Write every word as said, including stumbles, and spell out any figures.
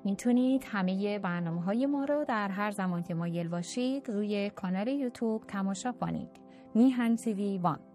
میتونید همه برنامه‌های ما رو در هر زمان که مایل باشید روی کانال یوتیوب تماشا کنید. میهن تیوی وان.